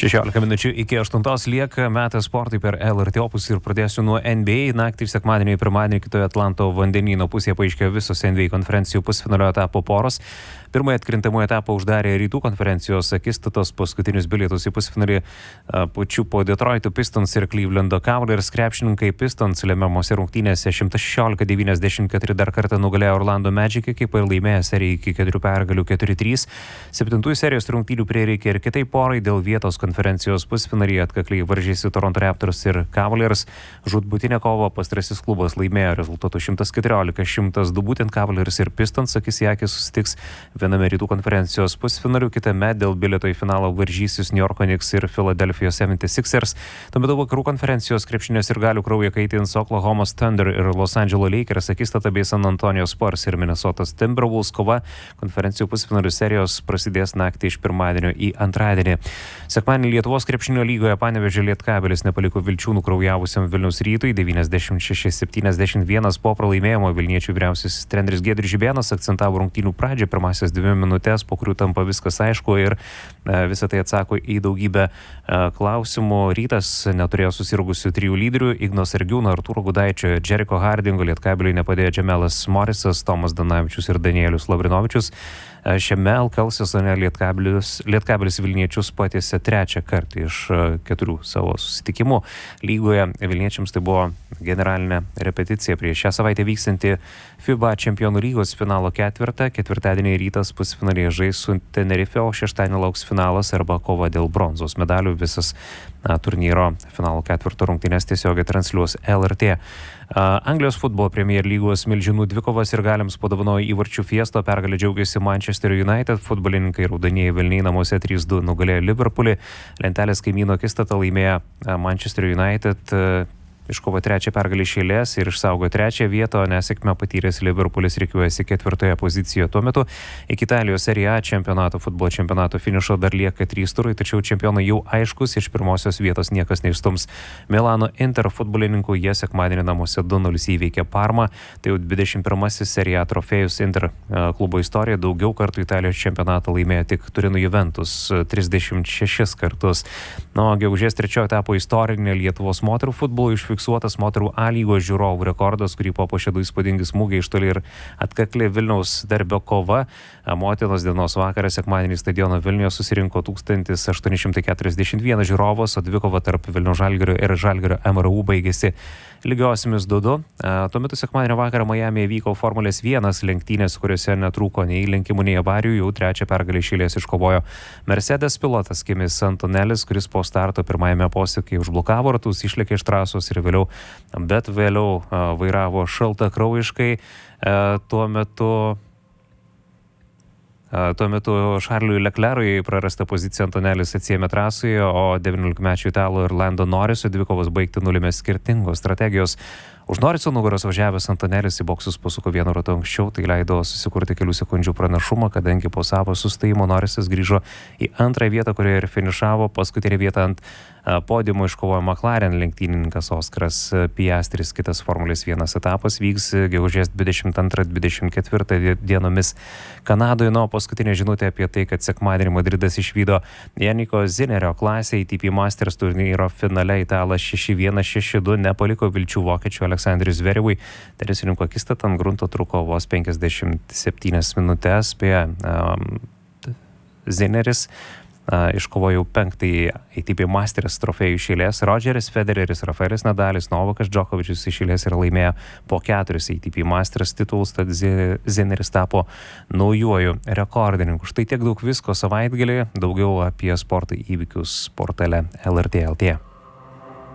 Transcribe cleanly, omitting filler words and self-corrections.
16 minučių iki 8 lieka metas sportui per LRT Opus ir pradėsiu nuo NBA. Naktį sekmadienį ir pirmadienį kitoje Atlanto vandenyno pusėje paaiškėjo visos NBA konferencijų pusfinalio etapo poros. Pirmąjį atkrintamųjų etapą uždarė rytų konferencijos akistatos, paskutinius bilietus į pusfinalį pačių po Detroito Pistons ir Clevelando Cavaliers. Krepšininkai Pistons lemiamose rungtynėse 116-94 dar kartą nugalėjo Orlando Magic ekipą ir laimėjo seriją iki 4 pergalių 4-3. 7 serijos rungtynių prireikė ir kitai porai dėl vietos konferencijos pusfinalyje atkakliai varžėsi Toronto Raptors ir Cavaliers. Žūtbūtinę kovą pastarasis klubas laimėjo rezultatu 114-102. Būtent Cavaliers ir Pistons akis į akį susitiks viename rytų konferencijos pusfinalių, kitame dėl bilieto į finalą varžysis New York Knicks ir Philadelphia 76ers. Tuo metu vakarų konferencijos krepšinio sirgalių kraują kaitins Oklahomos Thunder ir Los Angeles Lakers akistata bei San Antonio Spurs ir Minnesotos Timberwolves kova. Konferencijų pusfinalių serijos prasidės naktį iš pirmadienio į antradienį. Sekmadienį Lietuvos krepšinio lygoje Panevėžio Lietkabelis nepaliko vilčių nukraujavusiam Vilniaus Rytui 96-71 po pralaimėjimo. Vilniečių vyriausiasis treneris Giedrius Žibėnas akcentavo rungtynių pradžią, pirmąsias 2 minutės, po kurių tampa viskas aišku ir visą tai atsako į daugybę klausimų. Rytas neturėjo susirgusių 3 lyderių: Igno Sargiūno, Artūro Gudaičio, Jericho Hardingo. Lietkabeliui nepadėjo Džemelas Morisas, Tomas Danavičius ir Danielius Lavrinovičius. Šiame LKL sezone Lietkabelis Vilniečius patiesė 3 kartą iš 4 savo susitikimų. Lygoje Vilniečiams tai buvo generalinė repeticija prieš šią savaitę vykstantį FIBA Čempionų lygos finalo ketvirtą. Ketvirtadienį Rytas pusfinalyje žais su Tenerife, o šeštadienį lauks finalas arba kova dėl bronzos medalių. Visas turnyro finalo ketvirto rungtynės tiesiogiai transliuos LRT. Anglijos futbolo Premier lygos milžinų dvikovas ir galiams padovanojo įvarčių fiesto. Pergalę džiaugiasi Manchester United. Futbolininkai raudonieji velniai namuose 3-2 nugalėjo Liverpoolį. Lentelės kaimyno akistatą laimėjo Manchester United. Iškovo 3 pergalį iš eilės ir išsaugo 3 vietą, nesėkmę patyręs Liverpoolis rikiuojasi 4 pozicijoje. Tuo metu iki Italijos Serie A futbolo čempionato finišo dar lieka 3 turai, tačiau čempionai jau aiškus, iš pirmosios vietos niekas neišstums Milano Inter futbolininkų. Jie sekmadienį namuose 2-0 įveikė Parmą. Tai jau 21 Serie A trofėjus Inter klubo istorija. Daugiau kartų Italijos čempionatą laimėjo tik Turino Juventus 36 kartus. Gegužės 3 etapo istorinė Lietuvos moterų futbolo fiksuotas moterų A lygos žiūrovų rekordas, kurį papuošė 2 įspūdingi smūgiai iš toli ir atkakli Vilniaus derbio kova. Motinos dienos vakarą sekmadienį stadiono Vilniuje susirinko 1841 žiūrovas, o dvikova tarp Vilniaus Žalgirio ir Žalgirio MRU baigėsi lygiosiamis 2-2. Tuo metu sekmadienio vakarą Majamyje vyko Formulės 1 lenktynės, kuriuose netrūko nei lenkimų, nei avarijų. Jau 3 pergalę iš eilės iškovojo Mercedes pilotas Kimis Antonelis, kuris po starto pirmajame posūkyje užblokavo ratus, išlėkė iš trasos ir vėliau vairavo šaltakraujiškai. Tuo metu Šarliui Leclerc'ui prarasta pozicija Antonelis atsiėmė trasoje, o 19-mečio italo ir Lando Norriso dvikovos baigti nulėmė skirtingos strategijos. Už Norriso nugaros važiavęs Antonelis į boksus pasuko 1 ratu anksčiau, tai leido susikurti kelių sekundžių pranašumą, kadangi po savo sustojimo Norrisas grįžo į 2 vietą, kurioje ir finišavo. Paskutinę vietą ant podiumo iškovojo McLaren lenktynininkas Oskaras Piastris. Kitas Formulės 1 etapas vyks gegužės 22-24 dienomis Kanadoje. Paskutinė žinutė apie tai, kad sekmadienį Madridas išvydo Janiko Zinerio klasę ATP Masters turnyro finale. Italas 6-1, 6-2 nepaliko vilčių vokiečių Aleksandriui Zverevui. Tenisininko akistata ant grunto truko vos 57 minutės. Zineris iškovojo 5 ATP Masters trofėjų iš eilės. Rodžeris Federeris, Rafaelis Nadalis, Novakas Džokovičius iš eilės ir laimėjo po 4 ATP Masters titulus, tad Zineris tapo naujuoju rekordininku. Štai tiek daug visko savaitgalį, daugiau apie sporto įvykius portale LRT.lt.